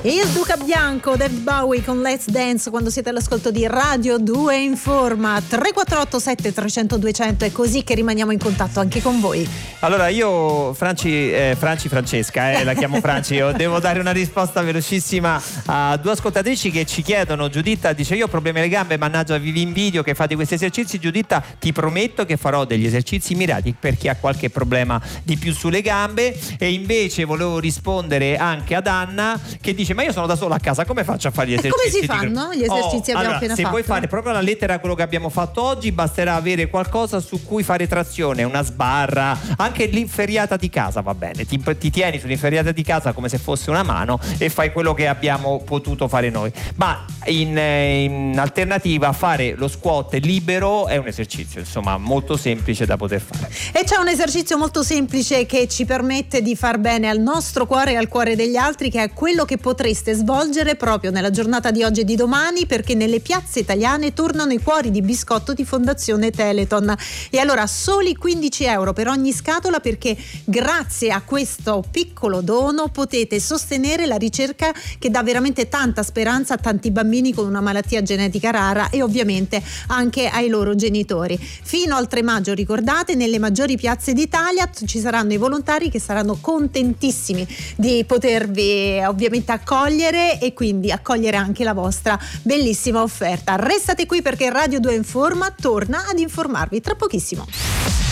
Il Duca Bianco, David Bowie con Let's Dance, quando siete all'ascolto di Radio 2 Informa. 3487 300 200, è così che rimaniamo in contatto anche con voi. Allora io Francesca, la chiamo Franci. Io devo dare una risposta velocissima a due ascoltatrici che ci chiedono. Giuditta dice: io ho problemi alle gambe, mannaggia, vi invidio che fate questi esercizi. Giuditta, ti prometto che farò degli esercizi mirati per chi ha qualche problema di più sulle gambe. E invece volevo rispondere anche ad Anna che dice: ma io sono da sola a casa, come faccio a fare gli esercizi? Come si fanno gli esercizi? Abbiamo appena se fatto. vuoi fare proprio la lettera a quello che abbiamo fatto oggi, basterà avere qualcosa su cui fare trazione, una sbarra, anche l'inferriata di casa va bene, ti tieni sull'inferriata di casa come se fosse una mano e fai quello che abbiamo potuto fare noi. Ma in alternativa, fare lo squat libero è un esercizio insomma molto semplice da poter fare. E c'è un esercizio molto semplice che ci permette di far bene al nostro cuore e al cuore degli altri, che è quello che potreste svolgere proprio nella giornata di oggi e di domani, perché nelle piazze italiane tornano i cuori di biscotto di Fondazione Teleton. E allora soli 15 euro per ogni scatola, perché grazie a questo piccolo dono potete sostenere la ricerca che dà veramente tanta speranza a tanti bambini con una malattia genetica rara e ovviamente anche ai loro genitori. Fino al 3 maggio, ricordate, nelle maggiori piazze d'Italia ci saranno i volontari che saranno contentissimi di potervi ovviamente accogliere e quindi accogliere anche la vostra bellissima offerta. Restate qui perché Radio 2 Informa torna ad informarvi tra pochissimo.